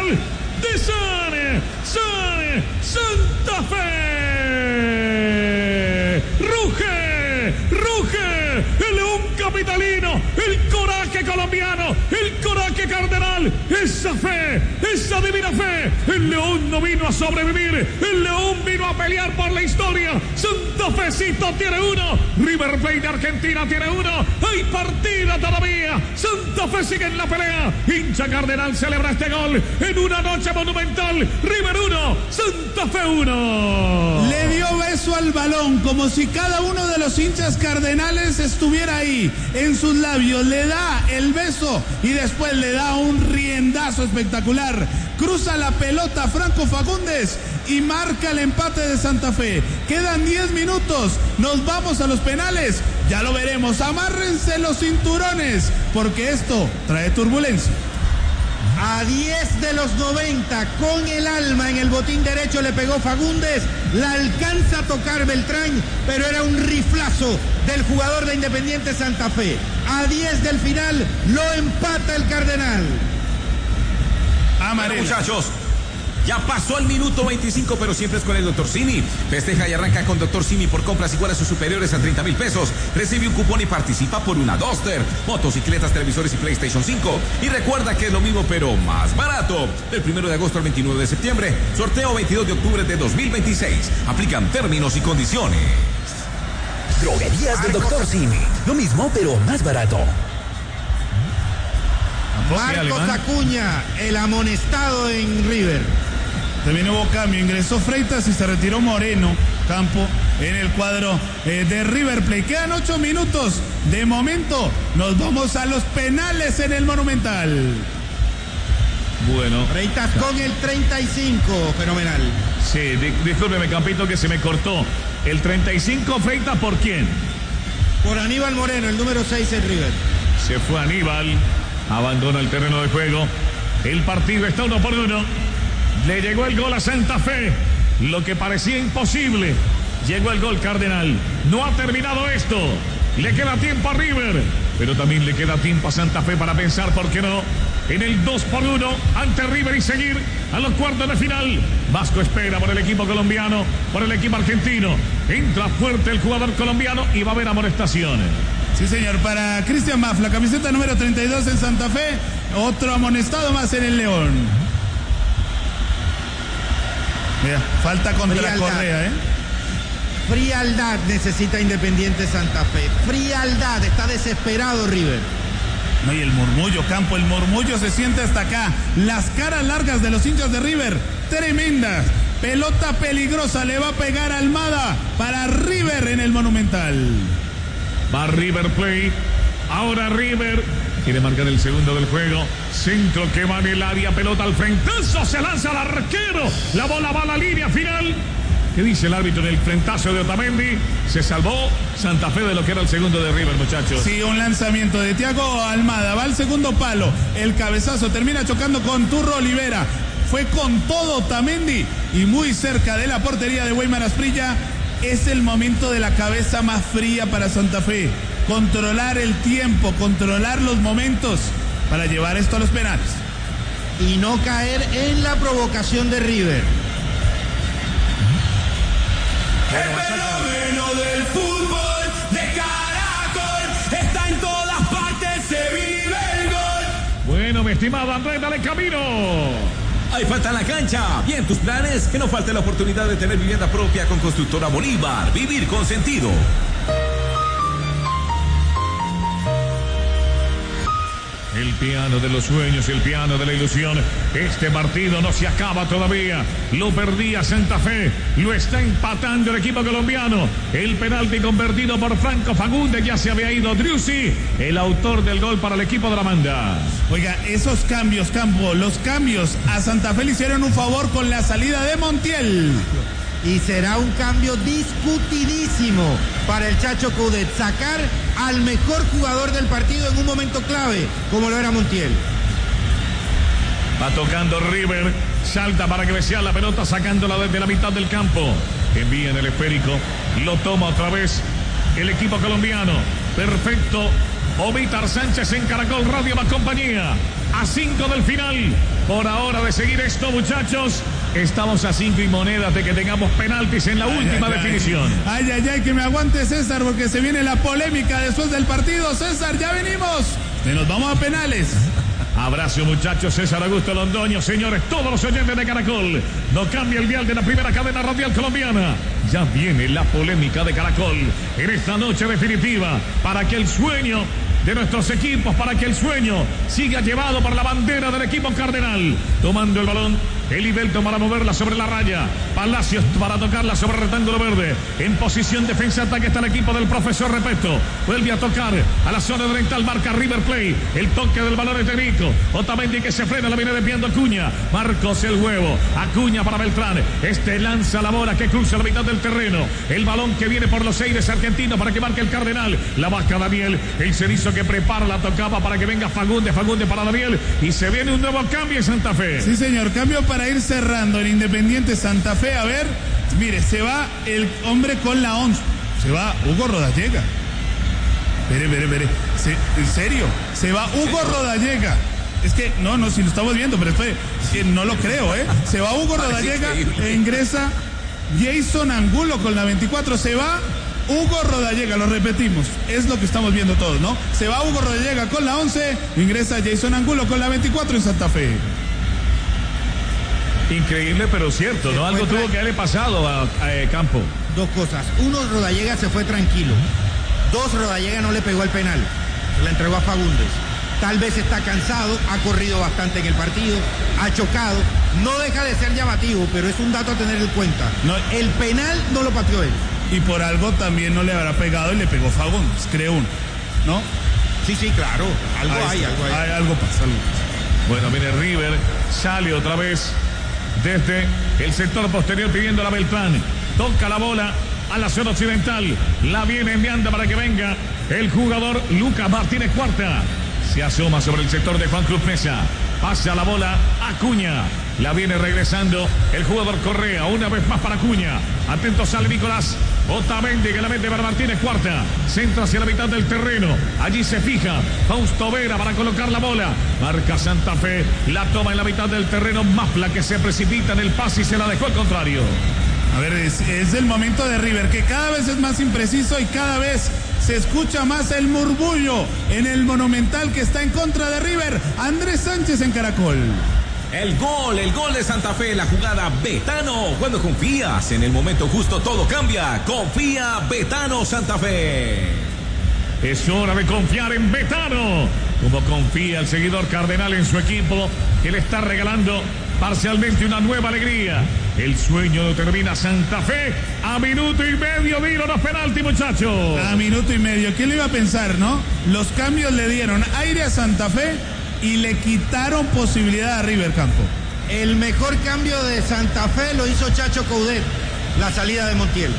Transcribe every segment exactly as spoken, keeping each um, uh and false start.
gol de San, San, Santa Fe. Ruge, ruge el león capitalino, el coraje colombiano, el coraje cardenal, esa fe, esa divina fe. El león no vino a sobrevivir, el león vino a pelear por la historia. Santa Fecito tiene uno, River Plate de Argentina tiene uno, hay partida todavía. Santa Fe sigue en la pelea, hincha cardenal celebra este gol en una noche monumental. River uno, Santa Fe uno. Le dio beso al balón como si cada uno de los hinchas cardenales estuviera ahí en sus labios, le da el beso y después le da un riendazo espectacular, cruza la pelota Franco Fagundes y marca el empate de Santa Fe. Quedan diez minutos, nos vamos a los penales, ya lo veremos, amárrense los cinturones porque esto trae turbulencia. A diez de los noventa, con el alma en el botín derecho le pegó Fagundes, la alcanza a tocar Beltrán, pero era un riflazo del jugador de Independiente Santa Fe. A diez del final lo empata el Cardenal. Bueno, muchachos, ya pasó el minuto veinticinco, pero siempre es con el doctor Simi. Festeja y arranca con doctor Simi por compras iguales o superiores a treinta mil pesos. Recibe un cupón y participa por una Duster, motocicletas, televisores y PlayStation cinco. Y recuerda que es lo mismo, pero más barato. Del primero de agosto al veintinueve de septiembre. Sorteo veintidós de octubre de dos mil veintiséis. Aplican términos y condiciones. Droguerías del doctor Simi. Lo mismo, pero más barato. Marcos Acuña, el amonestado en River. También hubo cambio, ingresó Freitas y se retiró Moreno Campo en el cuadro eh, de River Plate. Quedan ocho minutos. De momento nos vamos a los penales en el Monumental. Bueno. Freitas con el treinta y cinco, fenomenal. Sí, di- discúlpeme, Campito, que se me cortó. El treinta y cinco, Freitas, ¿por quién? Por Aníbal Moreno, el número seis en River. Se fue Aníbal, abandona el terreno de juego. El partido está uno por uno. Le llegó el gol a Santa Fe, lo que parecía imposible. Llegó el gol Cardenal. No ha terminado esto. Le queda tiempo a River, pero también le queda tiempo a Santa Fe para pensar, ¿por qué no?, en el dos por uno ante River y seguir a los cuartos de final. Vasco espera por el equipo colombiano, por el equipo argentino. Entra fuerte el jugador colombiano y va a haber amonestaciones. Sí, señor, para Cristian Maff, la camiseta número treinta y dos en Santa Fe, otro amonestado más en el León. Mira, falta contra Frialdad. Correa, ¿eh? Frialdad necesita Independiente Santa Fe. Frialdad, está desesperado River. No, y el murmullo, Campo, el murmullo se siente hasta acá. Las caras largas de los hinchas de River, tremendas. Pelota peligrosa, le va a pegar Almada para River en el Monumental. Va River Plate. Ahora River quiere marcar el segundo del juego. Centro que va en el área, pelota al frentazo, se lanza al arquero. La bola va a la línea final. ¿Qué dice el árbitro en el frentazo de Otamendi? Se salvó Santa Fe de lo que era el segundo de River, muchachos. Sí, un lanzamiento de Thiago Almada, va al segundo palo. El cabezazo termina chocando con Turro Olivera. Fue con todo Otamendi y muy cerca de la portería de Weimar Asprilla. Es el momento de la cabeza más fría para Santa Fe. Controlar el tiempo, controlar los momentos para llevar esto a los penales. Y no caer en la provocación de River. El fenómeno del fútbol de Caracol está en todas partes, se vive el gol. Bueno, mi estimado Andrés, dale camino. Hay falta en la cancha. Bien, tus planes. Que no falte la oportunidad de tener vivienda propia con Constructora Bolívar. Vivir con sentido. El piano de los sueños, el piano de la ilusión. Este partido no se acaba todavía. Lo perdía Santa Fe. Lo está empatando el equipo colombiano. El penalti convertido por Franco Fagundes. Ya se había ido Driussi, el autor del gol para el equipo de la Manda. Oiga, esos cambios, Campo, los cambios a Santa Fe le hicieron un favor con la salida de Montiel. Y será un cambio discutidísimo para el Chacho Coudet. Sacar al mejor jugador del partido en un momento clave, como lo era Montiel. Va tocando River. Salta para que sea la pelota, sacándola desde la mitad del campo. Envía en el esférico. Lo toma otra vez el equipo colombiano. Perfecto. Ovítar Sánchez en Caracol Radio más compañía. a cinco del final. Por ahora de seguir esto, muchachos, estamos a cinco y monedas de que tengamos penaltis en la ay, última ay, definición. Ay, ay, ay, que me aguante César, porque se viene la polémica después del partido. César, ya venimos. Que nos vamos a penales. Abrazo, muchachos. César Augusto Londoño. Señores, todos los oyentes de Caracol, no cambia el dial de la primera cadena radial colombiana. Ya viene la polémica de Caracol en esta noche definitiva para que el sueño de nuestros equipos, para que el sueño siga llevado por la bandera del equipo cardenal. Tomando el balón, Elivelto para moverla sobre la raya, Palacios para tocarla sobre el rectángulo verde. En posición defensa-ataque está el equipo del profesor Repeto. Vuelve a tocar a la zona oriental, marca River Plate. El toque del balón es de Nico. Otamendi que se frena, la viene desviando Acuña. Marcos el huevo, Acuña para Beltrán. Este lanza la bola que cruza la mitad del terreno. El balón que viene por los aires argentinos para que marque el Cardenal. La vaca Daniel, el cerizo que prepara la tocaba para que venga Fagundes, Fagundes para Daniel. Y se viene un nuevo cambio en Santa Fe. Sí, señor, cambio para ir cerrando el Independiente Santa Fe. A ver, mire, se va el hombre con la once. Se va Hugo Rodallega. Espere, espere, espere. Se, ¿En serio? Se va Hugo Rodallega. Es que, no, no, si lo estamos viendo, pero espere, es que no lo creo, ¿eh? Se va Hugo Rodallega e ingresa Jason Angulo con la veinticuatro. Se va Hugo Rodallega, lo repetimos, es lo que estamos viendo todos, ¿no? Se va Hugo Rodallega con la once, ingresa Jason Angulo con la veinticuatro en Santa Fe. Increíble, pero cierto, ¿no? Algo tuvo que haberle pasado a, a, a Campo. Dos cosas. Uno, Rodallega se fue tranquilo. Dos, Rodallega no le pegó el penal. Se la entregó a Fagundes. Tal vez está cansado, ha corrido bastante en el partido, ha chocado. No deja de ser llamativo, pero es un dato a tener en cuenta. No, el penal no lo pateó él. Y por algo también no le habrá pegado y le pegó Fagundes, creo uno, ¿no? Sí, sí, claro. Algo hay, algo hay. hay. Algo pasa, algo pasa. Bueno, viene River, sale otra vez desde el sector posterior pidiendo a Beltrán. Toca la bola a la zona occidental. La viene enviando para que venga el jugador Lucas Martínez Cuarta. Se asoma sobre el sector de Juan Cruz Mesa. Pasa la bola a Acuña. La viene regresando el jugador Correa. Una vez más para Acuña. Atento sale Nicolás Otamendi que la mete para Martínez Cuarta. Centra hacia la mitad del terreno. Allí se fija Fausto Vera para colocar la bola. Marca Santa Fe. La toma en la mitad del terreno. Mafla que se precipita en el pase y se la dejó al contrario. A ver, es, es el momento de River que cada vez es más impreciso y cada vez se escucha más el murmullo en el Monumental que está en contra de River. Andrés Sánchez en Caracol. El gol, el gol de Santa Fe, la jugada Betano. Cuando confías, en el momento justo todo cambia. Confía Betano Santa Fe. Es hora de confiar en Betano. Como confía el seguidor cardenal en su equipo, que le está regalando parcialmente una nueva alegría. El sueño termina Santa Fe a minuto y medio de ir a los penaltis, muchachos. A minuto y medio. ¿Quién le iba a pensar, no? Los cambios le dieron aire a Santa Fe y le quitaron posibilidad a River Campo. El mejor cambio de Santa Fe lo hizo Chacho Coudet, la salida de Montiel.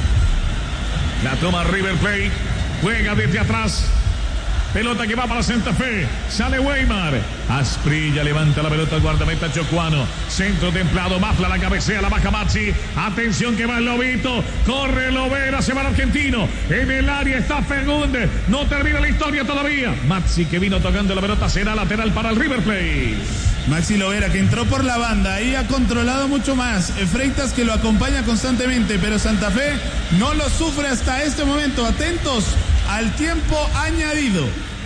La toma River Plate, juega desde atrás. Pelota que va para Santa Fe. Sale Weimar. Asprilla levanta la pelota al guardameta Chocuano. Centro templado. Mafla la cabecea. La baja Maxi. Atención que va el Lobito. Corre Lovera. Se va el argentino. En el área está Fagundes. No termina la historia todavía. Maxi que vino tocando la pelota. Será lateral para el River Plate. Maxi Lovera que entró por la banda. Ahí ha controlado mucho más. Freitas que lo acompaña constantemente. Pero Santa Fe no lo sufre hasta este momento. Atentos al tiempo añadido.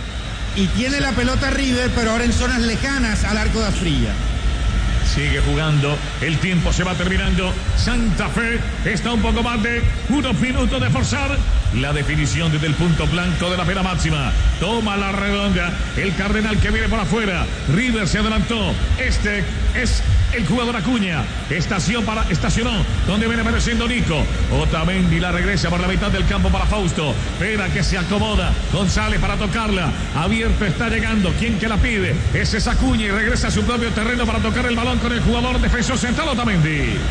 Y tiene la pelota River, pero ahora en zonas lejanas al arco de Asprilla. Sigue jugando, el tiempo se va terminando. Santa Fe está un poco más de unos minutos de forzar la definición desde el punto blanco de la pena máxima. Toma la redonda, el Cardenal que viene por afuera. River se adelantó. Este es el jugador Acuña. Estación para, estacionó donde viene apareciendo Nico. Otamendi la regresa por la mitad del campo para Fausto. Vera que se acomoda. González para tocarla. Abierto está llegando. ¿Quién que la pide? Ese es Acuña y regresa a su propio terreno para tocar el balón con el jugador defensor central Otamendi.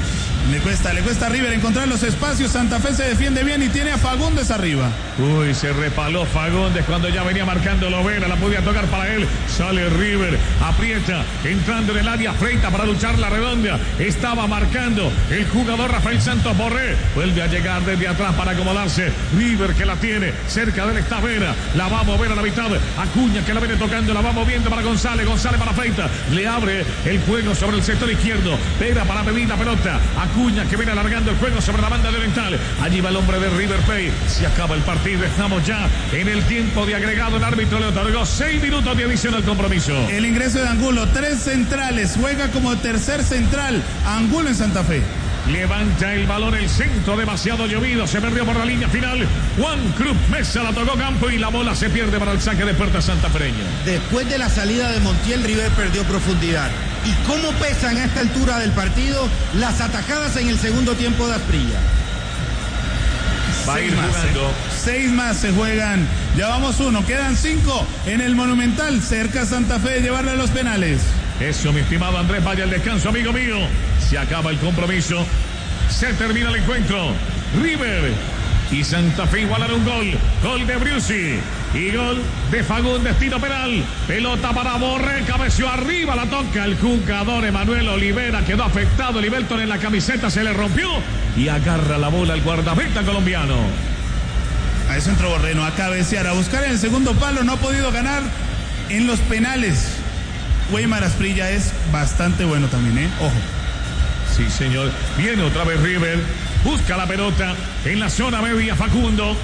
Le cuesta, le cuesta a River encontrar los espacios. Santa Fe se defiende bien y tiene a Fagundes arriba. Uy, se repaló Fagundes cuando ya venía marcando Lovera. La podía tocar para él. Sale River, aprieta, entrando en el área, freita para luchar la redonda. Estaba marcando el jugador Rafael Santos Borré. Vuelve a llegar desde atrás para acomodarse. River que la tiene, cerca de él está Vera. La va a mover a la mitad. Acuña que la viene tocando, la va moviendo para González. González para Feita. Le abre el juego sobre el sector izquierdo. Vera para pedir la pelota. Acuña que viene alargando el juego sobre la banda de oriental. Allí va el hombre de River Plate. Se acaba el partido. Estamos ya en el tiempo de agregado. El árbitro le otorgó seis minutos de adición al compromiso. El ingreso de Angulo. Tres centrales. Juega como tercer central. Angulo en Santa Fe. Levanta el balón el centro, demasiado llovido, se perdió por la línea final. Juan Cruz Mesa la tocó campo y la bola se pierde para el saque de puerta santafereño. Después de la salida de Montiel, River perdió profundidad. ¿Y cómo pesan a esta altura del partido las atajadas en el segundo tiempo de Asprilla? Va a ir Seis más, jugando. eh. Seis más se juegan. Ya vamos uno, quedan cinco en el Monumental. Cerca Santa Fe de llevarle a los penales. Eso, mi estimado Andrés, vaya al descanso, amigo mío. Se acaba el compromiso. Se termina el encuentro. River y Santa Fe igualaron un gol. Gol de Briusi. Y gol de Fagundes, tiro penal. Pelota para Borré, cabeció arriba, la toca el jugador Emanuel Olivera. Quedó afectado. Liberton en la camiseta se le rompió. Y agarra la bola el guardameta colombiano. A eso entró Borreno, a cabecear, a buscar en el segundo palo. No ha podido ganar en los penales. Weimar Asprilla es bastante bueno también, ¿eh? Ojo. Sí, señor. Viene otra vez River. Busca la pelota en la zona media. Facundo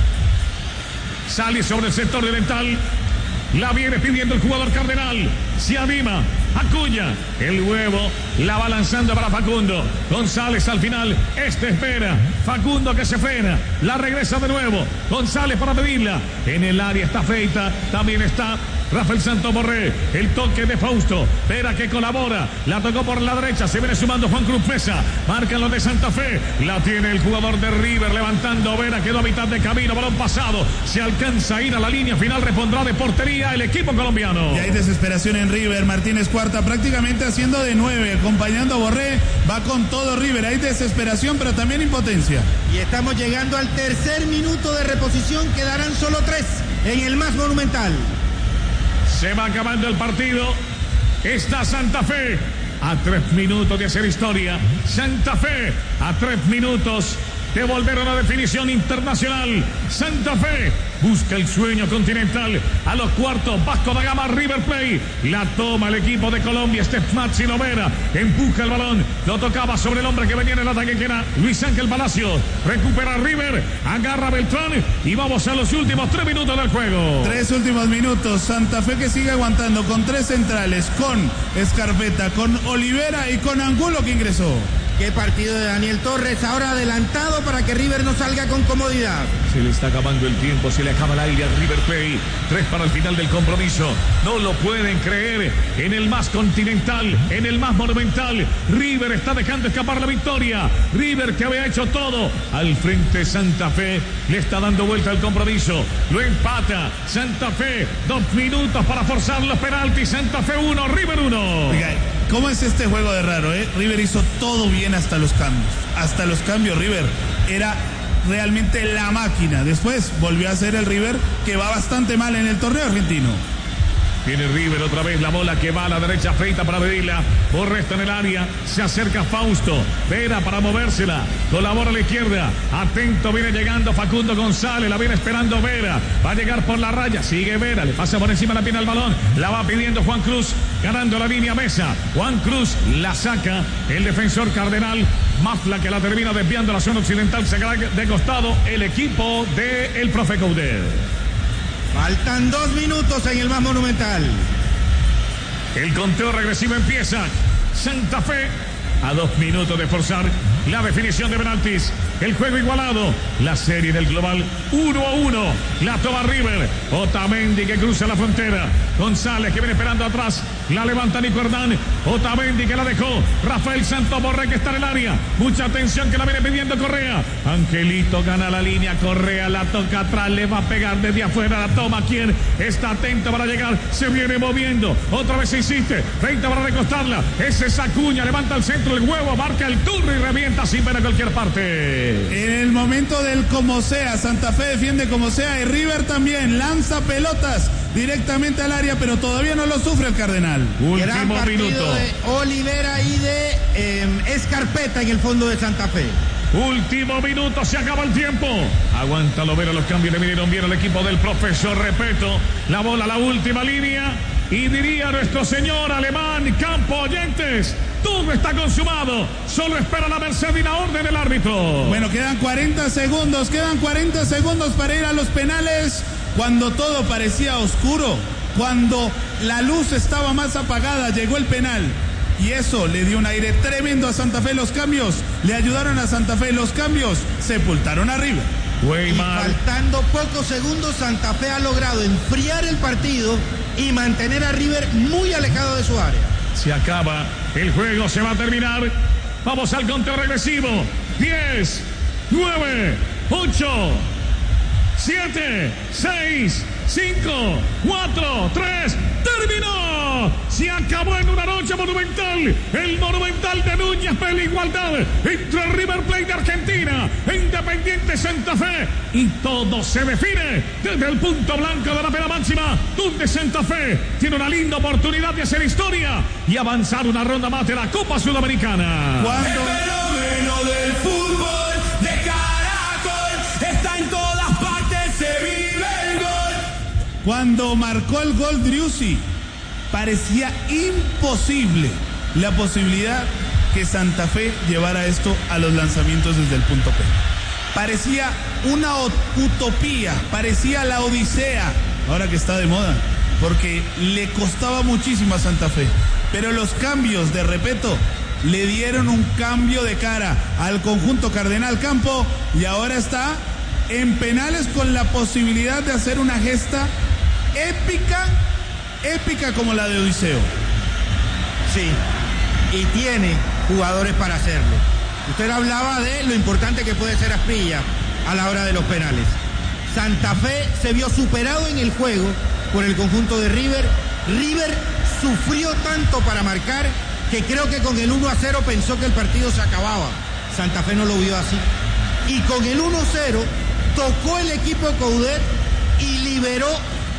sale sobre el sector oriental. La viene pidiendo el jugador Cardenal. Se anima. Acuña. El huevo. La va lanzando para Facundo. González al final. Este espera. Facundo que se frena. La regresa de nuevo. González para pedirla. En el área está Feita. También está Rafael Santos Borré. El toque de Fausto. Vera que colabora. La tocó por la derecha. Se viene sumando Juan Cruz Mesa. Marcan los de Santa Fe. La tiene el jugador de River levantando. Vera quedó a mitad de camino. Balón pasado. Se alcanza a ir a la línea final. Repondrá de portería el equipo colombiano. Y hay desesperación en River. Martínez Cuarta prácticamente haciendo de nueve. Acompañando a Borré. Va con todo River. Hay desesperación pero también impotencia. Y estamos llegando al tercer minuto de reposición. Quedarán solo tres en el más monumental. Se va acabando el partido. Está Santa Fe a tres minutos de hacer historia. Santa Fe a tres minutos de volver a una definición internacional. Santa Fe busca el sueño continental. A los cuartos, Vasco da Gama, River Plate. La toma el equipo de Colombia. Este es Maxi Lovera. Empuja el balón. Lo tocaba sobre el hombre que venía en el ataque, que era Luis Ángel Palacio. Recupera River. Agarra Beltrán. Y vamos a los últimos tres minutos del juego. Tres últimos minutos. Santa Fe que sigue aguantando con tres centrales. Con Escarpeta, con Olivera y con Angulo que ingresó. Qué partido de Daniel Torres, ahora adelantado para que River no salga con comodidad. Se le está acabando el tiempo, se le acaba el aire a River Plate. Tres para el final del compromiso. No lo pueden creer. En el más continental, en el más monumental, River está dejando escapar la victoria. River que había hecho todo. Al frente Santa Fe le está dando vuelta al compromiso. Lo empata Santa Fe. Dos minutos para forzar los penaltis. Santa Fe uno, River uno. Oiga, ¿cómo es este juego de raro, eh? River hizo todo bien hasta los cambios. Hasta los cambios River era realmente la máquina. Después volvió a ser el River que va bastante mal en el torneo argentino. Viene River otra vez, la bola que va a la derecha, Feita para pedirla. Borré está en el área, se acerca Fausto. Vera para movérsela, colabora a la izquierda. Atento, viene llegando Facundo González, la viene esperando Vera. Va a llegar por la raya, sigue Vera, le pasa por encima la pierna al balón. La va pidiendo Juan Cruz, ganando la línea Mesa. Juan Cruz la saca, el defensor Cardenal. Mafla que la termina desviando la zona occidental, se queda de costado el equipo de el profe Coudet. Faltan dos minutos en el más monumental. El conteo regresivo empieza. Santa Fe a dos minutos de forzar la definición de penaltis, el juego igualado, la serie del global uno a uno, la toma River, Otamendi que cruza la frontera, González que viene esperando atrás, la levanta Nico Hernán, Otamendi que la dejó, Rafael Santos Borré que está en el área, mucha atención que la viene pidiendo Correa, Angelito gana la línea, Correa la toca atrás, le va a pegar desde afuera, la toma, quien está atento para llegar, se viene moviendo, otra vez se insiste, treinta para recostarla, ese es Acuña, levanta al centro el huevo, marca el turno y revienta sin ver a cualquier parte. En el momento del como sea, Santa Fe defiende como sea y River también lanza pelotas directamente al área, pero todavía no lo sufre el Cardenal. Gran Último partido minuto. de Olivera y de eh, Escarpeta en el fondo de Santa Fe. Último minuto, se acaba el tiempo. Aguanta Lovera, los cambios le vinieron bien al equipo del profesor Repeto. La bola a la última línea. Y diría nuestro señor alemán, campo oyentes, todo está consumado. Solo espera la merced y la orden del árbitro. Bueno, quedan cuarenta segundos, quedan cuarenta segundos para ir a los penales. Cuando todo parecía oscuro, cuando la luz estaba más apagada, llegó el penal. Y eso le dio un aire tremendo a Santa Fe. Los cambios le ayudaron a Santa Fe. Los cambios sepultaron a River. Muy Y mal. faltando pocos segundos, Santa Fe ha logrado enfriar el partido y mantener a River muy alejado de su área. Se acaba el juego, se va a terminar. Vamos al conteo regresivo. diez, nueve, ocho, siete, seis, cinco, cuatro, tres. ¡Terminó! Se acabó en una noche monumental. El Monumental de Núñez por la igualdad entre River Plate de Argentina e Independiente Santa Fe. Y todo se define desde el punto blanco de la pena máxima, donde Santa Fe tiene una linda oportunidad de hacer historia y avanzar una ronda más de la Copa Sudamericana. El Cuando fenómeno del fútbol de Caracol está en todas partes, se vive el gol. Cuando marcó el gol Driussi, parecía imposible la posibilidad que Santa Fe llevara esto a los lanzamientos desde el punto P. Parecía una utopía, parecía la odisea, ahora que está de moda, porque le costaba muchísimo a Santa Fe. Pero los cambios de Repeto le dieron un cambio de cara al conjunto Cardenal Campo y ahora está en penales con la posibilidad de hacer una gesta épica, épica como la de Odiseo. Sí, y tiene jugadores para hacerlo. Usted hablaba de lo importante que puede ser Asprilla a la hora de los penales. Santa Fe se vio superado en el juego por el conjunto de River. River sufrió tanto para marcar que creo que con el uno a cero pensó que el partido se acababa. Santa Fe no lo vio así. Y con el uno cero tocó el equipo Coudet y liberó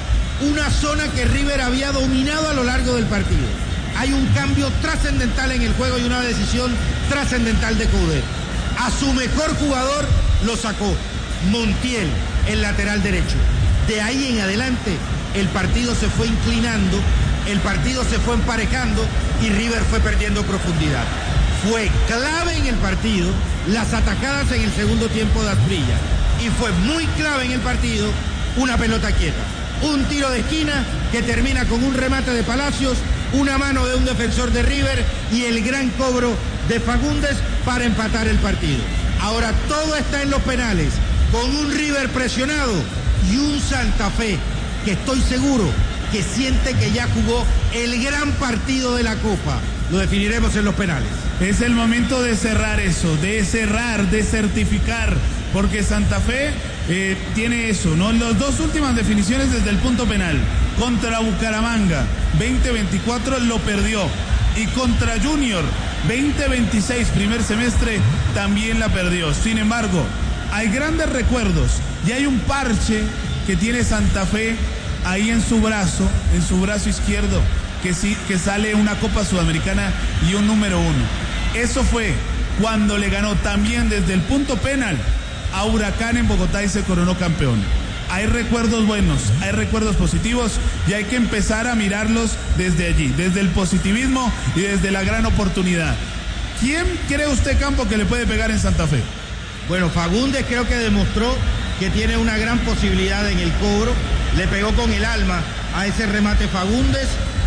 una zona que River había dominado a lo largo del partido. Hay un cambio trascendental en el juego y una decisión trascendental de Coudet. A su mejor jugador lo sacó Montiel, el lateral derecho. De ahí en adelante el partido se fue inclinando, el partido se fue emparejando y River fue perdiendo profundidad. Fue clave en el partido las atacadas en el segundo tiempo de Asprilla y fue muy clave en el partido una pelota quieta. Un tiro de esquina que termina con un remate de Palacios, una mano de un defensor de River y el gran cobro de Fagundes para empatar el partido. Ahora todo está en los penales, con un River presionado y un Santa Fe que estoy seguro que siente que ya jugó el gran partido de la Copa. Lo definiremos en los penales. Es el momento de cerrar eso, de cerrar, de certificar, porque Santa Fe eh, tiene eso, ¿no? Las dos últimas definiciones desde el punto penal. Contra Bucaramanga, veinte veinticuatro lo perdió. Y contra Junior, veinte veintiséis, primer semestre, también la perdió. Sin embargo, hay grandes recuerdos y hay un parche que tiene Santa Fe ahí en su brazo, en su brazo izquierdo, que sí, que sale una Copa Sudamericana y un número uno. Eso fue cuando le ganó también desde el punto penal a Huracán en Bogotá y se coronó campeón. Hay recuerdos buenos, hay recuerdos positivos y hay que empezar a mirarlos desde allí, desde el positivismo y desde la gran oportunidad. ¿Quién cree usted, Campo, que le puede pegar en Santa Fe? Bueno, Fagundes creo que demostró que tiene una gran posibilidad en el cobro. Le pegó con el alma a ese remate Fagundes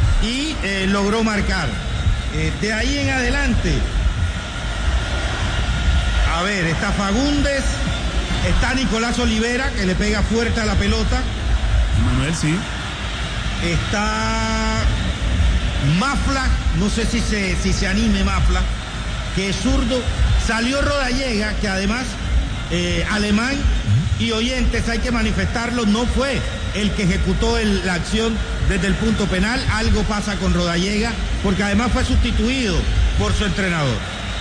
y eh, logró marcar. Eh, de ahí en adelante, A ver, está Fagundes, está Nicolás Olivera, que le pega fuerte a la pelota. Manuel, sí. Está Mafla, no sé si se, si se anime Mafla, que es zurdo. Salió Rodallega, que además, eh, alemán y oyentes, hay que manifestarlo, no fue el que ejecutó el, la acción desde el punto penal. Algo pasa con Rodallega, porque además fue sustituido por su entrenador.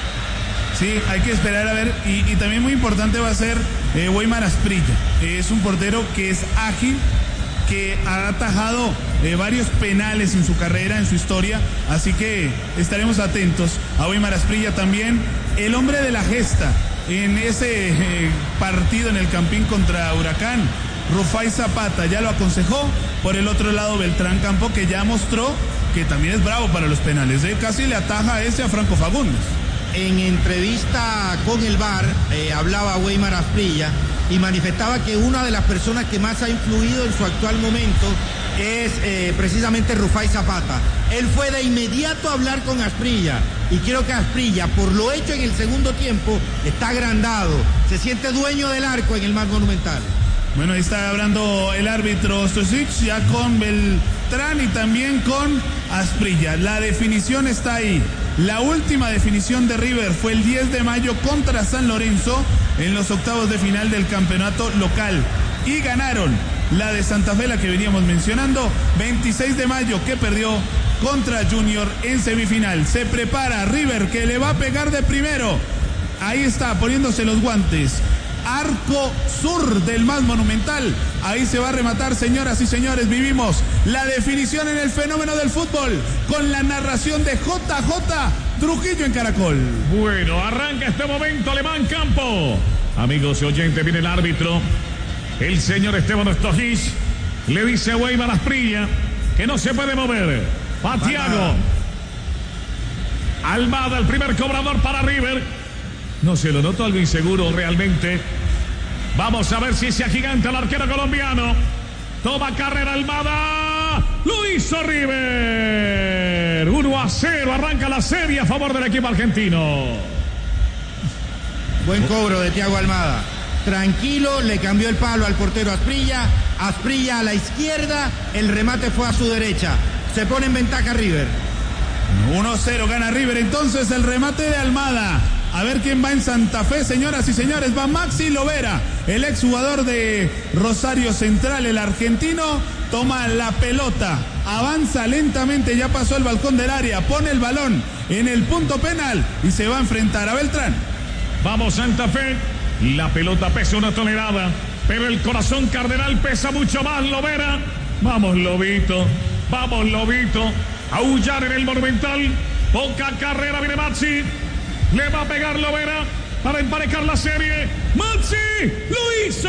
Sí, hay que esperar a ver, y, y también muy importante va a ser eh, Weimar Asprilla. Eh, es un portero que es ágil, que ha atajado eh, varios penales en su carrera, en su historia, así que estaremos atentos a Weimar Asprilla también, el hombre de la gesta en ese eh, partido en el Campín contra Huracán. Rufai Zapata ya lo aconsejó. Por el otro lado, Beltrán Campo, que ya mostró que también es bravo para los penales, ¿eh? Casi le ataja a ese a Franco Fagundes. En entrevista con el V A R, eh, hablaba Weimar Asprilla y manifestaba que una de las personas que más ha influido en su actual momento es eh, precisamente Rufai Zapata. Él fue de inmediato a hablar con Asprilla y creo que Asprilla, por lo hecho en el segundo tiempo, está agrandado, se siente dueño del arco en el más monumental. Bueno, ahí está hablando el árbitro Stosic, ya con Beltrán y también con Asprilla. La definición está ahí. La última definición de River fue el diez de mayo contra San Lorenzo en los octavos de final del campeonato local. Y ganaron la de Santa Fe, la que veníamos mencionando, veintiséis de mayo, que perdió contra Junior en semifinal. Se prepara River, que le va a pegar de primero. Ahí está, poniéndose los guantes. Arco sur del más monumental. Ahí se va a rematar, señoras y señores. Vivimos la definición en el fenómeno del fútbol con la narración de J J Trujillo en Caracol. Bueno, arranca este momento Alemán Campo. Amigos y oyentes, viene el árbitro, el señor Esteban Stosic. Le dice a Weimar Asprilla que no se puede mover. Va Thiago Almada, el primer cobrador para River. No se lo noto algo inseguro realmente. Vamos a ver si se agiganta el arquero colombiano. Toma carrera Almada. Lo hizo River. uno a cero. Arranca la serie a favor del equipo argentino. Buen cobro de Thiago Almada. Tranquilo, le cambió el palo al portero Asprilla. Asprilla a la izquierda. El remate fue a su derecha. Se pone en ventaja River. uno a cero gana River. Entonces el remate de Almada. A ver quién va en Santa Fe, señoras y señores. Va Maxi Lovera, el exjugador de Rosario Central, el argentino. Toma la pelota, avanza lentamente, ya pasó el balcón del área, pone el balón en el punto penal y se va a enfrentar a Beltrán. Vamos Santa Fe, la pelota pesa una tonelada, pero el corazón cardenal pesa mucho más, Lovera. Vamos Lobito, vamos Lobito, aullar en el Monumental. Poca carrera, viene Maxi. Le va a pegar Lovera para emparejar la serie. ¡Maxi! ¡Lo hizo!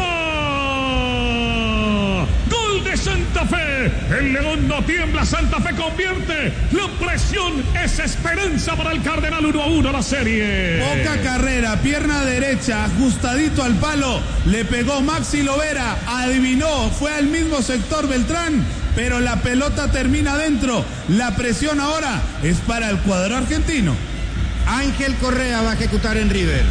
¡Gol de Santa Fe! El León no tiembla, Santa Fe convierte. La presión es esperanza para el Cardenal. Uno a uno la serie. Poca carrera, pierna derecha, ajustadito al palo. Le pegó Maxi Lovera. Adivinó, fue al mismo sector Beltrán, pero la pelota termina adentro. La presión ahora es para el cuadro argentino. Ángel Correa va a ejecutar en River.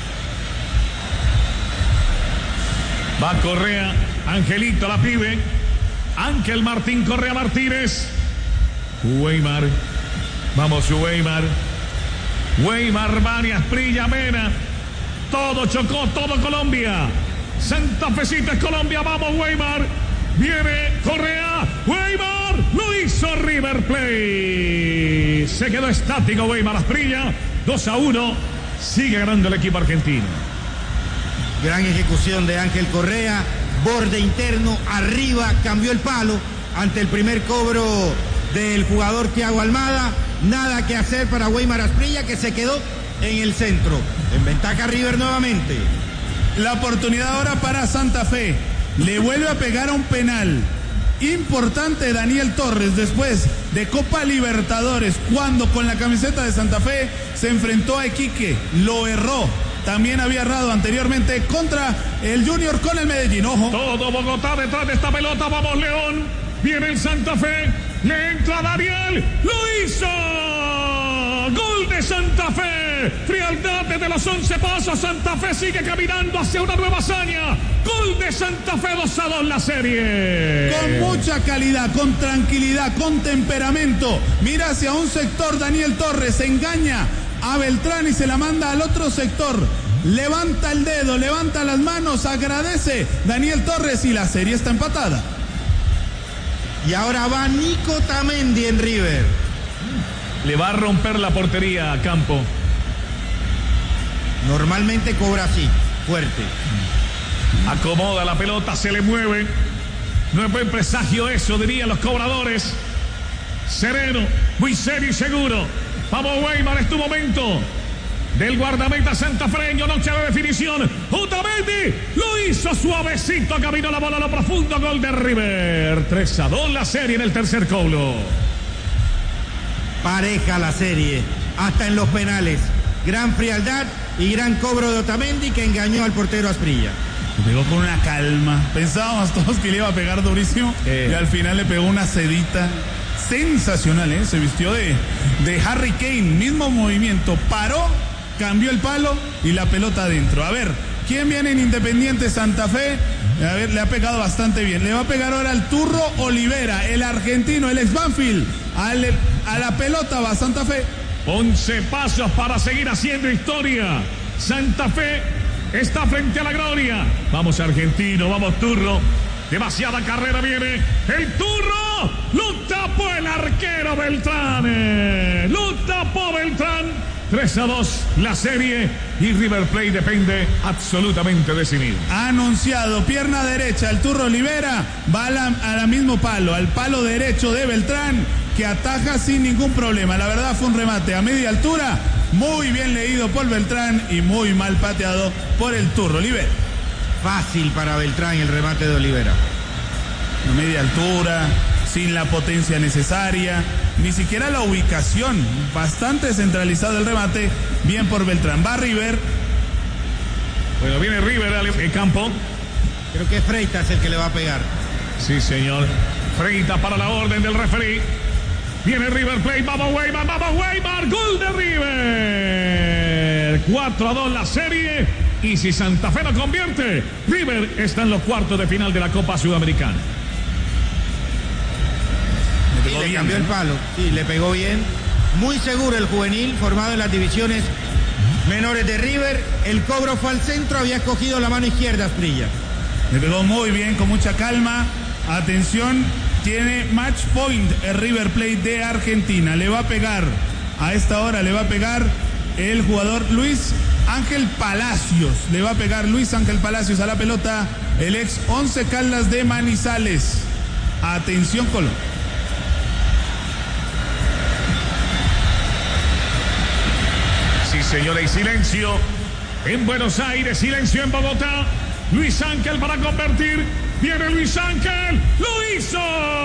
Va Correa, Angelito la pibe. Ángel Martín Correa Martínez. Weimar. Vamos Weimar. Weimar, Mani, Asprilla, Mena. Todo Chocó, todo Colombia. Santa Fecita es Colombia. Vamos Weimar. Viene Correa. Weimar. Lo hizo River Plate. Se quedó estático Weimar Asprilla. dos a uno. Sigue ganando el equipo argentino. Gran ejecución de Ángel Correa. Borde interno. Arriba. Cambió el palo ante el primer cobro del jugador Thiago Almada. Nada que hacer para Weimar Asprilla, que se quedó en el centro. En ventaja River nuevamente. La oportunidad ahora para Santa Fe. Le vuelve a pegar a un penal importante Daniel Torres después de Copa Libertadores, cuando con la camiseta de Santa Fe se enfrentó a Iquique. Lo erró. También había errado anteriormente contra el Junior con el Medellín. Ojo. Todo Bogotá detrás de esta pelota. Vamos León. Viene el Santa Fe. Le entra Daniel. Lo hizo. Gol de de Santa Fe. Frialdad desde los once pasos. Santa Fe sigue caminando hacia una nueva hazaña. Gol de Santa Fe, dos a dos la serie. Con mucha calidad, con tranquilidad, con temperamento. Mira hacia un sector, Daniel Torres engaña a Beltrán y se la manda al otro sector. Levanta el dedo, levanta las manos, agradece Daniel Torres y la serie está empatada. Y ahora va Nico Tamendi en River. Le va a romper la portería a Campo. Normalmente cobra así, fuerte. Acomoda la pelota, se le mueve. No es buen presagio eso, dirían los cobradores. Sereno, muy serio y seguro. Vamos, Weimar, es tu momento. Del guardameta santafreño, noche de definición. Otamendi lo hizo suavecito, caminó la bola a lo profundo. Gol de River. tres a dos la serie en el tercer coblo. Pareja la serie, hasta en los penales. Gran frialdad y gran cobro de Otamendi que engañó al portero Asprilla. Pegó con una calma. Pensábamos todos que le iba a pegar durísimo eh. y al final le pegó una cedita sensacional, ¿eh? Se vistió de, de Harry Kane, mismo movimiento, paró, cambió el palo y la pelota adentro. A ver, ¿quién viene en Independiente Santa Fe? A ver, le ha pegado bastante bien. Le va a pegar ahora al Turro Olivera, el argentino, el ex Banfield. Al, a la pelota va Santa Fe. once pasos para seguir haciendo historia. Santa Fe está frente a la gloria. Vamos argentino, vamos Turro. Demasiada carrera viene. El Turro lo tapó el arquero Beltrán. Lo tapó Beltrán. tres a dos la serie y River Plate depende absolutamente de sí mismo. Ha anunciado pierna derecha, el Turro Olivera va a la, a la mismo palo, al palo derecho de Beltrán, que ataja sin ningún problema. La verdad fue un remate a media altura, muy bien leído por Beltrán y muy mal pateado por el Turro Olivera. Fácil para Beltrán el remate de Olivera. A media altura, sin la potencia necesaria, ni siquiera la ubicación, bastante centralizado el remate, bien por Beltrán. Va River. Bueno, viene River al campo. Creo que Freitas es el que le va a pegar. Sí, señor. Freitas para la orden del referí. Viene River Plate, vamos Weimar, vamos Weimar, gol de River. cuatro a dos la serie. Y si Santa Fe no convierte, River está en los cuartos de final de la Copa Sudamericana. Sí, le cambió el palo, sí, le pegó bien. Muy seguro el juvenil, formado en las divisiones menores de River. El cobro fue al centro, había escogido la mano izquierda Asprilla. Le pegó muy bien, con mucha calma. Atención, tiene match point el River Plate de Argentina. Le va a pegar, a esta hora le va a pegar el jugador Luis Ángel Palacios. Le va a pegar Luis Ángel Palacios a la pelota, el ex Once Caldas de Manizales. Atención, Colón. Sí, señora, y silencio en Buenos Aires, silencio en Bogotá. Luis Ángel para convertir. Viene Luis Ángel. ¡Lo hizo!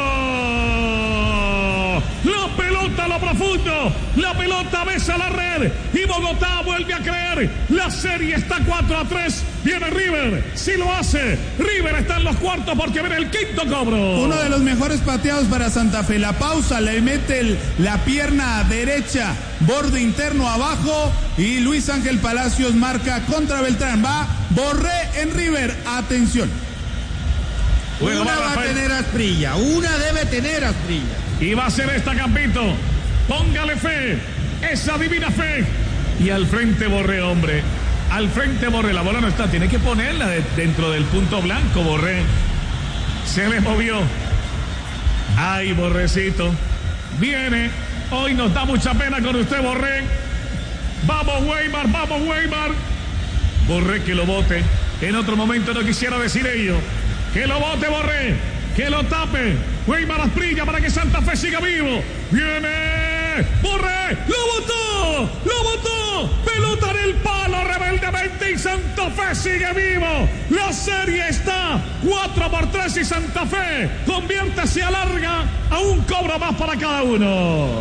La pelota a lo profundo. La pelota besa la red. Y Bogotá vuelve a creer. La serie está cuatro a tres. Viene River. Si lo hace. River está en los cuartos porque viene el quinto cobro. Uno de los mejores pateados para Santa Fe. La pausa, le mete el, la pierna derecha. Borde interno abajo. Y Luis Ángel Palacios marca contra Beltrán. Va Borré en River. Atención. Bueno, una va, va a tener Asprilla. Una debe tener Asprilla. Y va a ser esta, Campito. Póngale fe. Esa divina fe. Y al frente Borré, hombre. Al frente Borré. La bola no está. Tiene que ponerla de, dentro del punto blanco, Borré. Se le movió. Ay, Borrecito. Viene. Hoy nos da mucha pena con usted, Borré. Vamos, Weimar. Vamos, Weimar. Borré que lo bote. En otro momento no quisiera decir ello. Que lo bote Borré, que lo tape Weimar Asprilla para que Santa Fe siga vivo. Viene Borré, lo botó, lo botó, pelota en el palo rebeldemente y Santa Fe sigue vivo. La serie está cuatro por tres y Santa Fe convierte, se alarga a un cobro más para cada uno.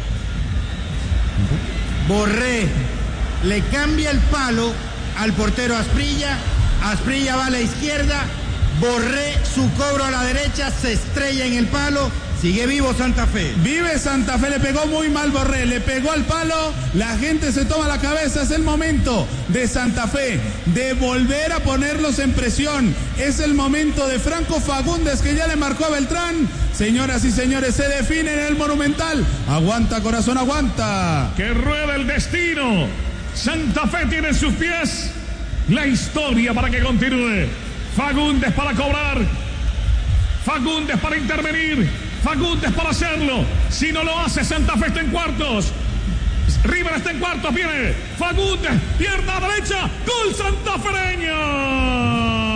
Borré le cambia el palo al portero Asprilla. Asprilla va a la izquierda. Borré su cobro a la derecha, se estrella en el palo Sigue vivo Santa Fe. Vive Santa Fe, le pegó muy mal Borré, le pegó al palo, la gente se toma la cabeza, es el momento de Santa Fe, de volver a ponerlos en presión, es el momento de Franco Fagundes que ya le marcó a Beltrán. Señoras y señores, se define en el Monumental. Aguanta, corazón, aguanta. Que rueda el destino. Santa Fe tiene en sus pies la historia para que continúe. Fagundes para cobrar. Fagundes para intervenir. Fagundes para hacerlo. Si no lo hace, Santa Fe está en cuartos. River está en cuartos. Viene Fagundes. Pierna derecha. Gol santafereño.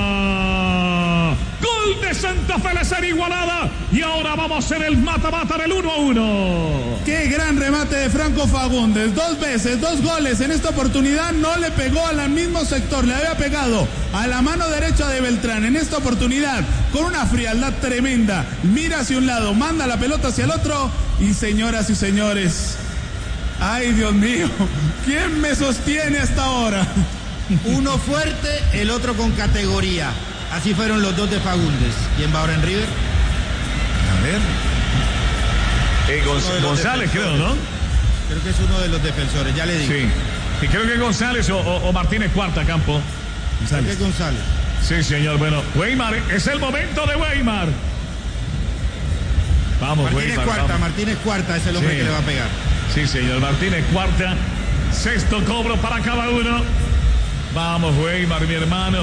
Gol de Santa Fe, la serie igualada. Y ahora vamos a hacer el mata-mata del uno a uno. Qué gran remate de Franco Fagundes. Dos veces, dos goles. En esta oportunidad no le pegó al mismo sector. Le había pegado a la mano derecha de Beltrán. En esta oportunidad, con una frialdad tremenda, mira hacia un lado, manda la pelota hacia el otro. Y señoras y señores, ay Dios mío, ¿quién me sostiene hasta ahora? Uno fuerte, el otro con categoría. Así fueron los dos de Fagundes. ¿Quién va ahora en River? A ver. Eh, Gonz- González, creo, ¿no? Creo que es uno de los defensores, ya le digo. Sí. Y creo que González o, o, o Martínez Cuarta, Campo. Creo que es González. Sí, señor. Bueno, Weimar, es el momento de Weimar. Vamos, Martínez Weimar, Cuarta, vamos. Martínez Cuarta es el hombre Sí. que le va a pegar. Sí, señor. Martínez Cuarta. Sexto cobro para cada uno. Vamos, Weimar, mi hermano.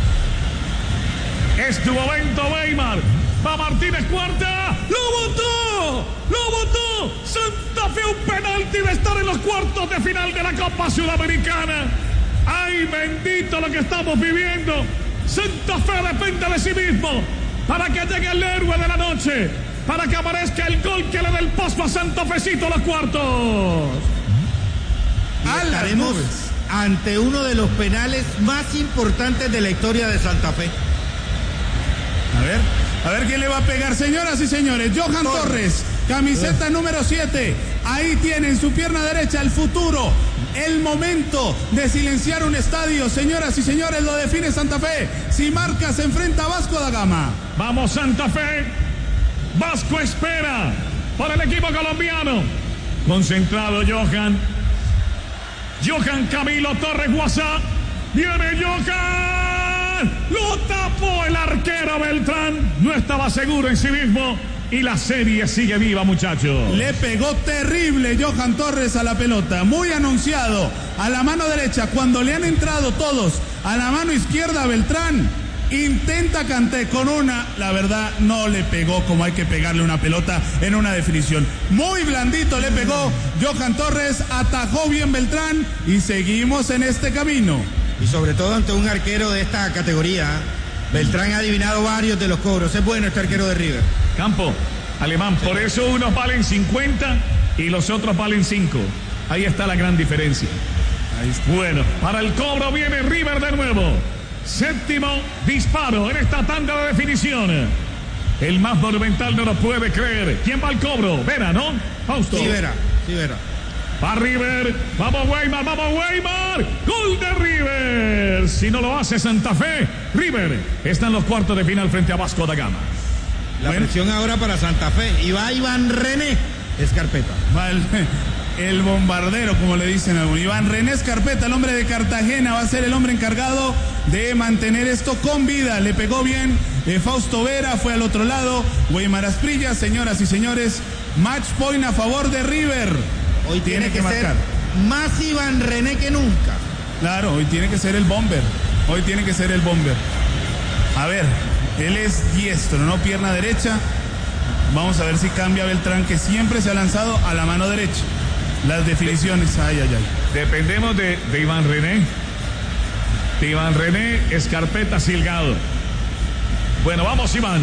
Es tu momento, Weimar. Va Martínez Cuarta. ¡Lo votó! ¡Lo votó! Santa Fe, un penalti de estar en los cuartos de final de la Copa Sudamericana. ¡Ay, bendito lo que estamos viviendo! Santa Fe depende de sí mismo para que llegue el héroe de la noche, para que aparezca el gol que le dé el paso a Santa Fecito a los cuartos. Y A las estaremos nubes. ante uno de los penales más importantes de la historia de Santa Fe. A ver, a ver quién le va a pegar, señoras y señores. Johan Torres. Torres, camiseta número siete. Ahí tiene en su pierna derecha el futuro, el momento de silenciar un estadio. Señoras y señores, lo define Santa Fe. Si marca, se enfrenta a Vasco da Gama. Vamos, Santa Fe. Vasco espera para el equipo colombiano. Concentrado Johan. Johan Camilo Torres Guasá. Viene Johan. Lo tapó el arquero Beltrán. No estaba seguro en sí mismo. Y la serie sigue viva, muchachos. Le pegó terrible Johan Torres a la pelota. Muy anunciado. A la mano derecha, cuando le han entrado todos a la mano izquierda, Beltrán intenta Kanté con una. La verdad, no le pegó como hay que pegarle una pelota en una definición. Muy blandito le pegó Johan Torres. Atajó bien Beltrán. Y seguimos en este camino. Y sobre todo ante un arquero de esta categoría. Beltrán ha adivinado varios de los cobros. Es bueno este arquero de River. Campo, Alemán, por eso unos valen cincuenta y los otros valen cinco. Ahí está la gran diferencia. Ahí está. Bueno, para el cobro viene River de nuevo. Séptimo disparo en esta tanda de definición. El más monumental no lo puede creer. ¿Quién va al cobro? Vera, ¿no? Fausto. Sí, Vera, sí, Vera. Va River, vamos Weimar, vamos Weimar, gol de River. Si no lo hace Santa Fe, River está en los cuartos de final frente a Vasco da Gama. La Bueno. presión ahora para Santa Fe. Y va Iván René Escarpeta. Va el, el bombardero, como le dicen a algunos. Iván René Escarpeta, el hombre de Cartagena, va a ser el hombre encargado de mantener esto con vida. Le pegó bien eh, Fausto Vera, fue al otro lado. Weimar Asprilla, señoras y señores, match point a favor de River. Hoy tiene, Tiene que, que ser marcar. más Iván René que nunca. Claro, hoy tiene que ser el bomber. Hoy tiene que ser el bomber. A ver, él es diestro, no pierna derecha. Vamos a ver si cambia Beltrán, que siempre se ha lanzado a la mano derecha. Las definiciones, ay, ay, ay. Dependemos de, de Iván René. De Iván René Escarpeta Silgado. Bueno, vamos Iván.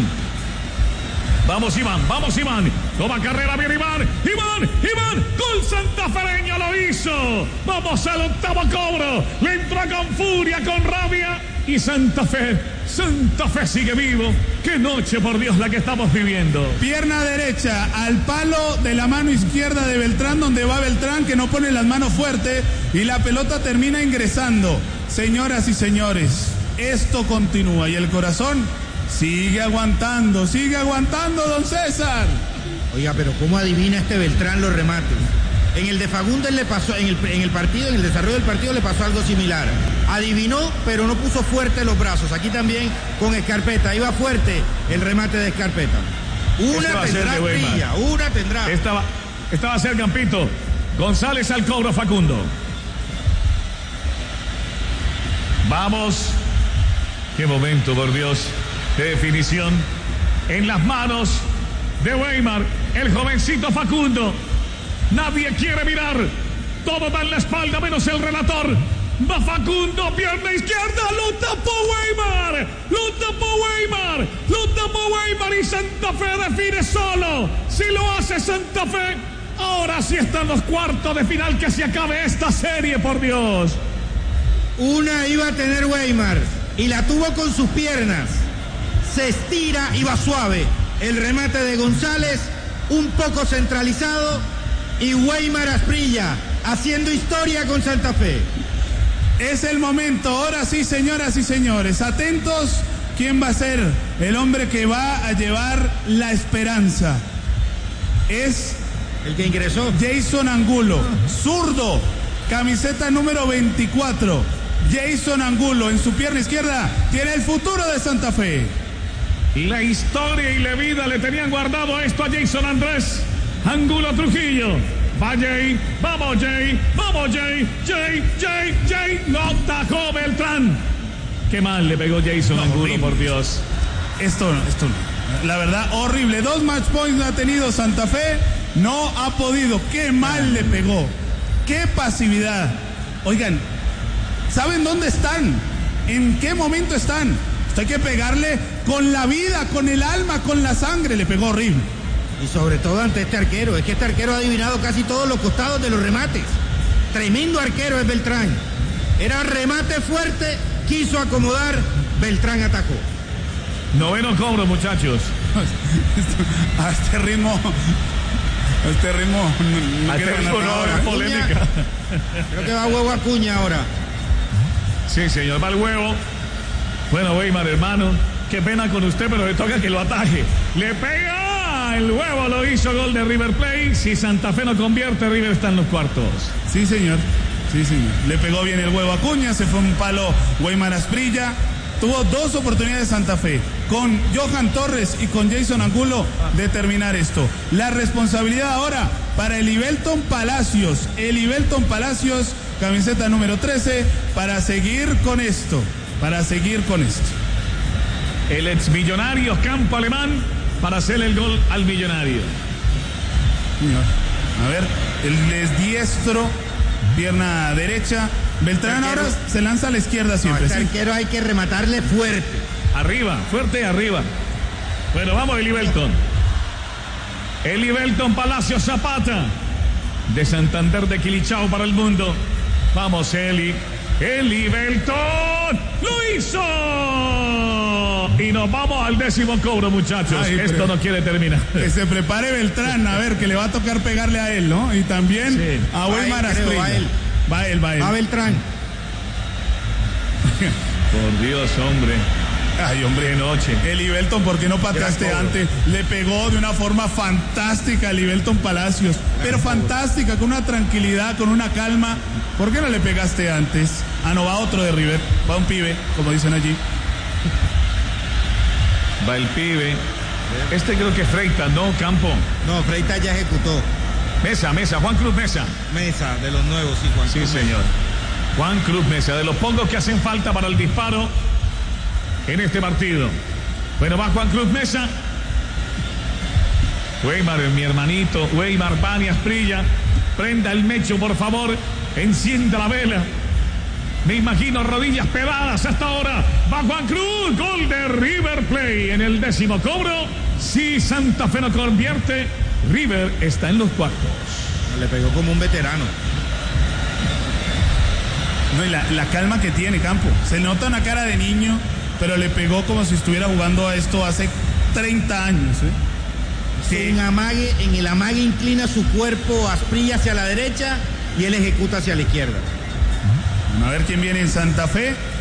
Vamos Iván, vamos Iván. Toma carrera, viene Iván. Iván, Iván, gol santafereño lo hizo. Vamos al octavo cobro. Le entra con furia, con rabia. Y Santa Fe, Santa Fe sigue vivo. Qué noche, por Dios, la que estamos viviendo. Pierna derecha al palo de la mano izquierda de Beltrán, donde va Beltrán, que no pone las manos fuerte, y la pelota termina ingresando. Señoras y señores, esto continúa y el corazón Sigue aguantando, sigue aguantando, don César. Oiga, pero ¿cómo adivina este Beltrán los remates? En el de Fagundes le pasó, en el, en el partido, en el desarrollo del partido le pasó algo similar. Adivinó, pero no puso fuerte los brazos. Aquí también con Escarpeta, iba fuerte el remate de Escarpeta. Una tendrá Prilla, una tendrá. Esta va, esta va a ser Campito. González al cobro, Facundo. Vamos. Qué momento, por Dios, de definición. En las manos de Weimar, el jovencito Facundo. Nadie quiere mirar. Todo da en la espalda menos el relator. Va Facundo, pierna izquierda, lo tapó Weimar. Lo tapó Weimar. Lo tapó Weimar y Santa Fe define solo. Si lo hace Santa Fe, ahora sí están los cuartos de final, que se acabe esta serie, por Dios. Una iba a tener Weimar y la tuvo con sus piernas. Se estira y va suave. El remate de González, un poco centralizado, y Weimar Asprilla haciendo historia con Santa Fe. Es el momento, ahora sí, señoras y señores, atentos. ¿Quién va a ser el hombre que va a llevar la esperanza? Es el que ingresó, Jason Angulo, zurdo, camiseta número veinticuatro. Jason Angulo en su pierna izquierda tiene el futuro de Santa Fe. La historia y la vida le tenían guardado esto a Jason Andrés Angulo Trujillo. Va Jay, vamos Jay, vamos Jay, Jay, Jay, Jay, lo atajó Beltrán. Qué mal le pegó Jason no, Angulo, horrible. Por Dios. Esto no, esto no. La verdad, horrible. Dos match points ha tenido Santa Fe, no ha podido. Qué mal le pegó. Qué pasividad. Oigan, ¿saben dónde están? ¿En qué momento están? Esto hay que pegarle con la vida, con el alma, con la sangre. Le pegó horrible. Y sobre todo ante este arquero. Es que este arquero ha adivinado casi todos los costados de los remates. Tremendo arquero es Beltrán. Era remate fuerte, quiso acomodar, Beltrán atajó. Noveno cobro, muchachos. A este ritmo... A este ritmo... No, a este ritmo no habrá polémica. Creo que va huevo Acuña ahora. Sí, señor, va el huevo. Bueno, Weimar, hermano, qué pena con usted, pero le toca que lo ataje. ¡Le pega! El huevo lo hizo, gol de River Plate. Si Santa Fe no convierte, River está en los cuartos. Sí, señor. Sí, señor. Le pegó bien el huevo a Acuña, se fue un palo Weimar Asprilla. Tuvo dos oportunidades Santa Fe, con Johan Torres y con Jason Angulo, de terminar esto. La responsabilidad ahora para Elivelton Palacios. Elivelton Palacios, camiseta número trece, para seguir con esto. Para seguir con esto. El ex millonario Campo Alemán para hacer el gol al millonario. A ver, el es diestro, pierna derecha. Beltrán ahora se lanza a la izquierda siempre. No, este ¿sí? arquero hay que rematarle fuerte. Arriba, fuerte arriba. Bueno, vamos, Elivelton. Elivelton Palacio Zapata, de Santander de Quilichao para el mundo. Vamos, Eli. Elivelton lo hizo. Y nos vamos al décimo cobro, muchachos. Ay, esto no quiere terminar. Que se prepare Beltrán, a ver, que le va a tocar pegarle a él, ¿no? Y también sí. a Weimar Asprilla. Va él. Va él, va él. A Beltrán. Por Dios, hombre. Ay, hombre, qué noche. Elivelton, ¿por qué no pateaste antes? Le pegó de una forma fantástica a Elivelton Palacios. Pero fantástica, con una tranquilidad, con una calma. ¿Por qué no le pegaste antes? Ah, no, va otro de River. Va un pibe, como dicen allí. Va el pibe. Este creo que es Freitas, ¿no, Campo? No, Freitas ya ejecutó. Mesa, Mesa, Juan Cruz Mesa. Mesa, de los nuevos, sí, Juan Sí, Cruz señor. Mesa. Juan Cruz Mesa, de los pocos que hacen falta para el disparo en este partido. Bueno, va Juan Cruz Mesa. Weimar, mi hermanito, Weimar, Bani Asprilla. Prenda el mecho, por favor. Encienda la vela. Me imagino rodillas pegadas hasta ahora. Va Juan Cruz, gol de River Plate en el décimo cobro. Si Santa Fe no convierte, River está en los cuartos. Le pegó como un veterano. No, y la, la calma que tiene Campo. Se nota una cara de niño, pero le pegó como si estuviera jugando a esto hace treinta años. ¿eh? Sí. En, amague, en el amague inclina su cuerpo Asprilla hacia la derecha y él ejecuta hacia la izquierda. A ver quién viene en Santa Fe.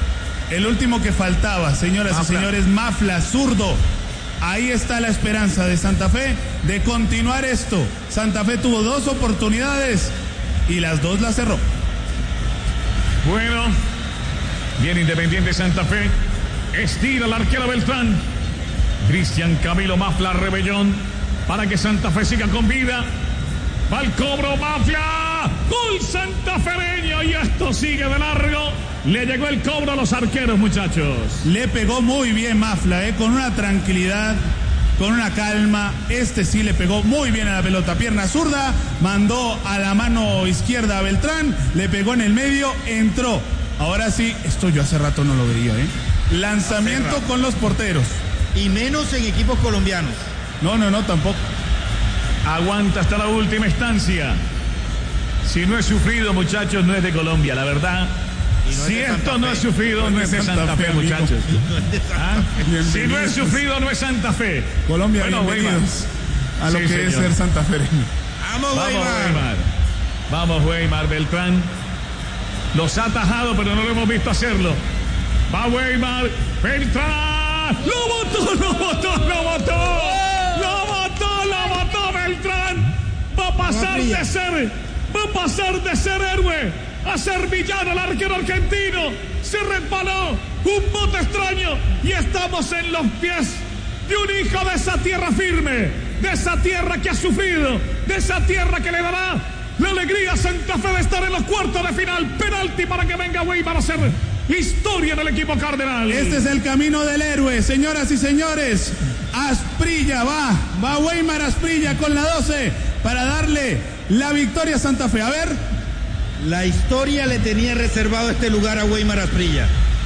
El último que faltaba, señoras Mafla. y señores, Mafla, zurdo. Ahí está la esperanza de Santa Fe de continuar esto. Santa Fe tuvo dos oportunidades y las dos las cerró. Bueno, bien Independiente Santa Fe. Estira el arquero Beltrán. Cristian Camilo Mafla Rebellón para que Santa Fe siga con vida. Va el cobro Mafla. Gol santafereño y esto sigue de largo. Le llegó el cobro a los arqueros, muchachos. Le pegó muy bien Mafla, eh, con una tranquilidad, con una calma. Este sí le pegó muy bien a la pelota. Pierna zurda, mandó a la mano izquierda a Beltrán, le pegó en el medio, entró. Ahora sí, esto yo hace rato no lo veía, ¿eh? Lanzamiento con los porteros. Y menos en equipos colombianos. No, no, no, tampoco. Aguanta hasta la última instancia. Si no es sufrido, muchachos, no es de Colombia, la verdad. No si esto no es sufrido, no es de Santa Fe, muchachos. ¿Ah? Si no es sufrido, no es Santa Fe. Colombia, bueno, bienvenidos a lo sí, que señor. es ser santafereño. Vamos, Vamos, Weimar. Vamos, Weimar. Beltrán los ha atajado, pero no lo hemos visto hacerlo. Va Weimar. Beltrán. ¡Lo botó, lo botó, lo botó! ¡Lo botó, lo botó Beltrán! Va a pasar de ser, va a pasar de ser héroe a ser villano el arquero argentino. Se resbaló un bote extraño y estamos en los pies de un hijo de esa tierra firme, de esa tierra que ha sufrido, de esa tierra que le dará la alegría a Santa Fe de estar en los cuartos de final. Penalti para que venga Weimar a hacer historia del equipo cardenal. Este es el camino del héroe, señoras y señores. Asprilla va, va Weimar Asprilla con la doce para darle la victoria a Santa Fe. A ver. La historia le tenía reservado este lugar a Weimar Asprilla.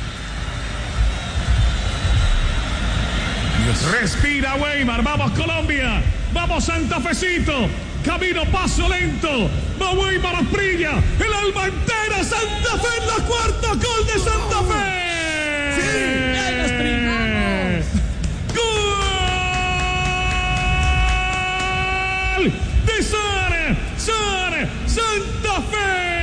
Dios. Respira Weimar, vamos Colombia, vamos Santa Fecito. Camino, paso lento, va Weimar Asprilla, el alma entera, Santa Fe en la cuarta, gol de Santa Fe. Sí, ya nos primamos. Gol de Sane, Sane, Santa Fe.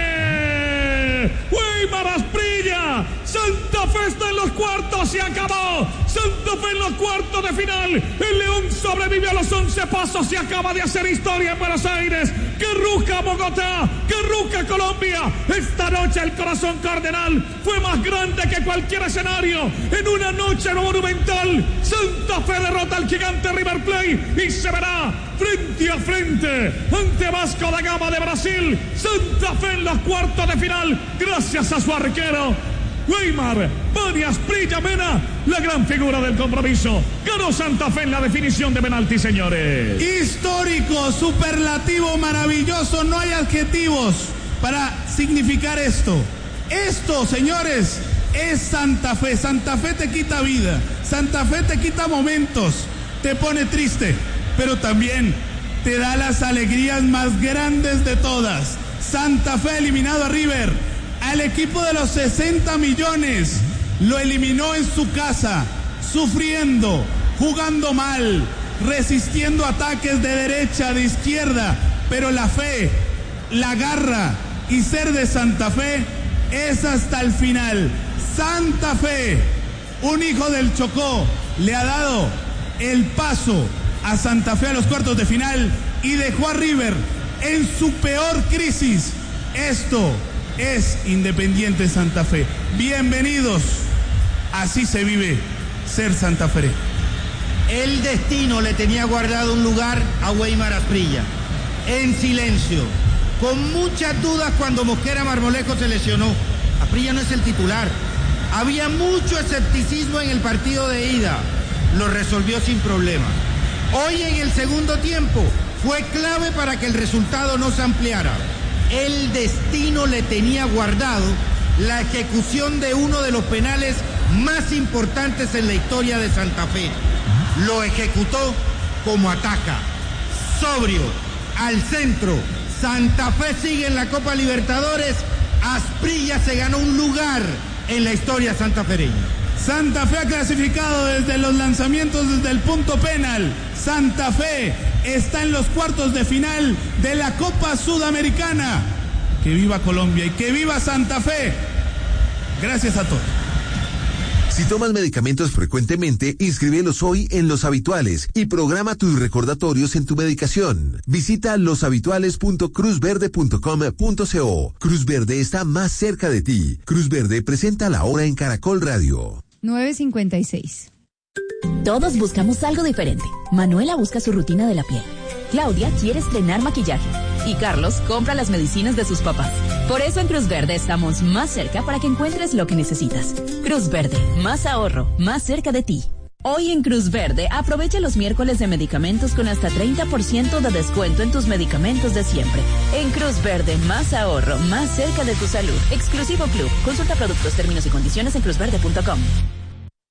Weimar Asprilla, Santa Fe está en los cuartos, se acabó. Santa Fe en los cuartos de final. El León sobrevive a los once pasos, se acaba de hacer historia en Buenos Aires. ¡Que ruja Bogotá! ¡Que ruja Colombia! Esta noche el corazón cardenal fue más grande que cualquier escenario. En una noche monumental, Santa Fe derrota al gigante River Plate y se verá frente a frente ante Vasco da Gama de Brasil. Santa Fe en los cuartos de final, gracias a su arquero Weimar Bani Asprilla Mena, la gran figura del compromiso. Ganó Santa Fe en la definición de penalti, señores. Histórico, superlativo, maravilloso. No hay adjetivos para significar esto. Esto, señores, es Santa Fe. Santa Fe te quita vida. Santa Fe te quita momentos. Te pone triste, pero también te da las alegrías más grandes de todas. Santa Fe eliminado a River. Al equipo de los sesenta millones lo eliminó en su casa, sufriendo, jugando mal, resistiendo ataques de derecha, de izquierda, pero la fe, la garra y ser de Santa Fe es hasta el final. Santa Fe, un hijo del Chocó, le ha dado el paso a Santa Fe a los cuartos de final y dejó a River en su peor crisis. Esto es Independiente Santa Fe. Bienvenidos. Así se vive ser santafereño. El destino le tenía guardado un lugar a Weimar Asprilla. En silencio, con muchas dudas cuando Mosquera Marmolejo se lesionó. Asprilla no es el titular. Había mucho escepticismo en el partido de ida. Lo resolvió sin problema. Hoy en el segundo tiempo fue clave para que el resultado no se ampliara. El destino le tenía guardado la ejecución de uno de los penales más importantes en la historia de Santa Fe. Lo ejecutó como ataca, sobrio, al centro. Santa Fe sigue en la Copa Libertadores. Asprilla se ganó un lugar en la historia santafereña. Santa Fe ha clasificado desde los lanzamientos, desde el punto penal. Santa Fe está en los cuartos de final de la Copa Sudamericana. Que viva Colombia y que viva Santa Fe. Gracias a todos. Si tomas medicamentos frecuentemente, inscríbelos hoy en Los Habituales y programa tus recordatorios en tu medicación. Visita los habituales punto cruz verde punto com punto co. Cruz Verde está más cerca de ti. Cruz Verde presenta La Hora en Caracol Radio. nueve cincuenta y seis. Todos buscamos algo diferente. Manuela busca su rutina de la piel. Claudia quiere estrenar maquillaje. Y Carlos compra las medicinas de sus papás. Por eso en Cruz Verde estamos más cerca para que encuentres lo que necesitas. Cruz Verde, más ahorro, más cerca de ti. Hoy en Cruz Verde, aprovecha los miércoles de medicamentos con hasta treinta por ciento de descuento en tus medicamentos de siempre. En Cruz Verde, más ahorro, más cerca de tu salud. Exclusivo Club. Consulta productos, términos y condiciones en cruz verde punto com.